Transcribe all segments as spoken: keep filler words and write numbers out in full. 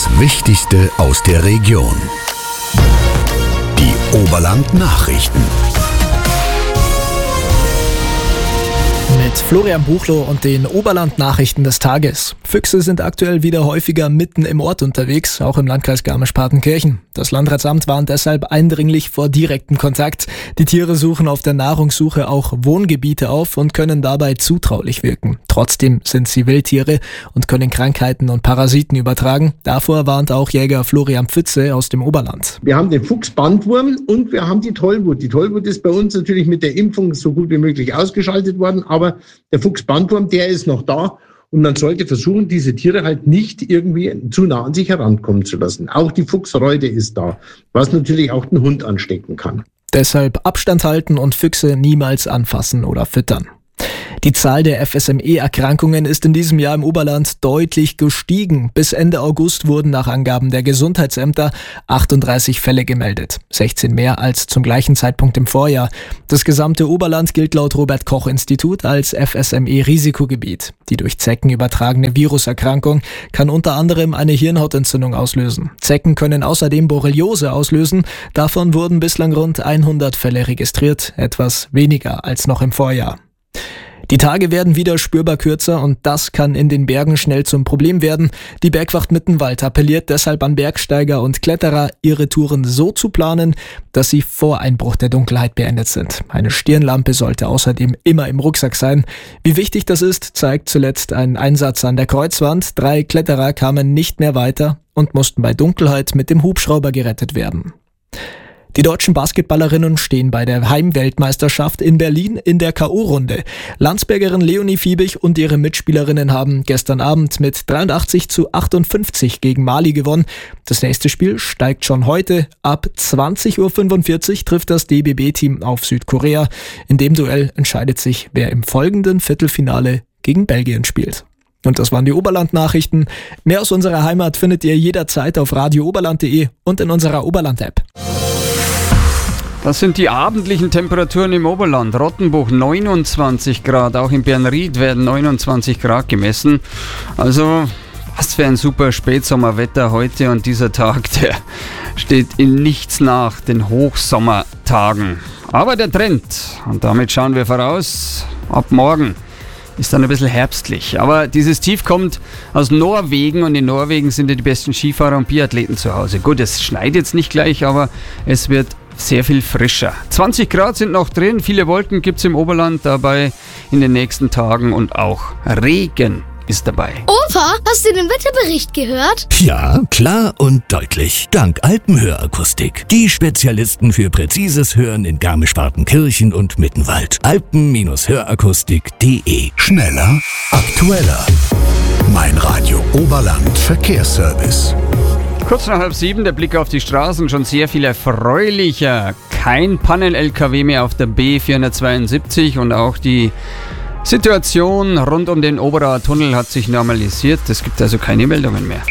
Das Wichtigste aus der Region. Die Oberland-Nachrichten. Mit Florian Buchloh und den Oberland-Nachrichten des Tages. Füchse sind aktuell wieder häufiger mitten im Ort unterwegs, auch im Landkreis Garmisch-Partenkirchen. Das Landratsamt warnt deshalb eindringlich vor direktem Kontakt. Die Tiere suchen auf der Nahrungssuche auch Wohngebiete auf und können dabei zutraulich wirken. Trotzdem sind sie Wildtiere und können Krankheiten und Parasiten übertragen. Davor warnt auch Jäger Florian Pfütze aus dem Oberland. Wir haben den Fuchsbandwurm und wir haben die Tollwut. Die Tollwut ist bei uns natürlich mit der Impfung so gut wie möglich ausgeschaltet worden, aber der Fuchsbandwurm, der ist noch da. Und man sollte versuchen, diese Tiere halt nicht irgendwie zu nah an sich herankommen zu lassen. Auch die Fuchsreude ist da, was natürlich auch den Hund anstecken kann. Deshalb Abstand halten und Füchse niemals anfassen oder füttern. Die Zahl der F S M E-Erkrankungen ist in diesem Jahr im Oberland deutlich gestiegen. Bis Ende August wurden nach Angaben der Gesundheitsämter achtunddreißig Fälle gemeldet. sechzehn mehr als zum gleichen Zeitpunkt im Vorjahr. Das gesamte Oberland gilt laut Robert-Koch-Institut als F S M E-Risikogebiet. Die durch Zecken übertragene Viruserkrankung kann unter anderem eine Hirnhautentzündung auslösen. Zecken können außerdem Borreliose auslösen. Davon wurden bislang rund hundert Fälle registriert, etwas weniger als noch im Vorjahr. Die Tage werden wieder spürbar kürzer und das kann in den Bergen schnell zum Problem werden. Die Bergwacht Mittenwald appelliert deshalb an Bergsteiger und Kletterer, ihre Touren so zu planen, dass sie vor Einbruch der Dunkelheit beendet sind. Eine Stirnlampe sollte außerdem immer im Rucksack sein. Wie wichtig das ist, zeigt zuletzt ein Einsatz an der Kreuzwand. Drei Kletterer kamen nicht mehr weiter und mussten bei Dunkelheit mit dem Hubschrauber gerettet werden. Die deutschen Basketballerinnen stehen bei der Heimweltmeisterschaft in Berlin in der K O-Runde. Landsbergerin Leonie Fiebig und ihre Mitspielerinnen haben gestern Abend mit dreiundachtzig zu achtundfünfzig gegen Mali gewonnen. Das nächste Spiel steigt schon heute. Ab zwanzig Uhr fünfundvierzig trifft das D B B-Team auf Südkorea. In dem Duell entscheidet sich, wer im folgenden Viertelfinale gegen Belgien spielt. Und das waren die Oberland-Nachrichten. Mehr aus unserer Heimat findet ihr jederzeit auf radio oberland punkt de und in unserer Oberland-App. Das sind die abendlichen Temperaturen im Oberland. Rottenbuch neunundzwanzig Grad, auch in Bernried werden neunundzwanzig Grad gemessen. Also, was für ein super Spätsommerwetter heute, und dieser Tag, der steht in nichts nach den Hochsommertagen. Aber der Trend, und damit schauen wir voraus, ab morgen ist dann ein bisschen herbstlich. Aber dieses Tief kommt aus Norwegen und in Norwegen sind ja die besten Skifahrer und Biathleten zu Hause. Gut, es schneit jetzt nicht gleich, aber es wird sehr viel frischer. zwanzig Grad sind noch drin, viele Wolken gibt es im Oberland dabei in den nächsten Tagen und auch Regen ist dabei. Opa, hast du den Wetterbericht gehört? Ja, klar und deutlich. Dank Alpenhörakustik. Die Spezialisten für präzises Hören in Garmisch-Partenkirchen und Mittenwald. alpen Hörakustik punkt de. Schneller, aktueller. Mein Radio Oberland Verkehrsservice. Kurz nach halb sieben, der Blick auf die Straßen, schon sehr viel erfreulicher. Kein Pannen-L K W mehr auf der B vierhundertzweiundsiebzig und auch die Situation rund um den Oberauer Tunnel hat sich normalisiert. Es gibt also keine Meldungen mehr.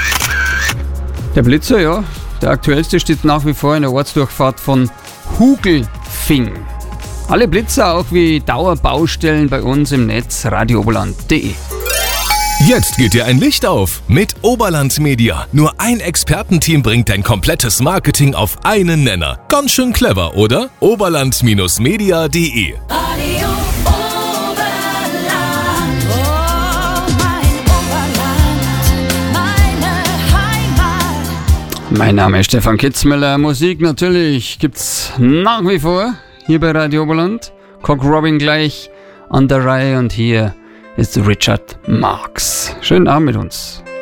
Der Blitzer, ja, der aktuellste steht nach wie vor in der Ortsdurchfahrt von Hugelfing. Alle Blitzer auch wie Dauerbaustellen bei uns im Netz radio oberland punkt de. Jetzt geht dir ein Licht auf mit Oberland Media. Nur ein Expertenteam bringt dein komplettes Marketing auf einen Nenner. Ganz schön clever, oder? oberland Media punkt de. Radio Oberland, oh mein Oberland, meine Heimat. Mein Name ist Stefan Kitzmüller. Musik natürlich gibt's nach wie vor hier bei Radio Oberland. Cock Robin gleich an der Reihe und hier ist Richard Marx. Schönen Abend mit uns.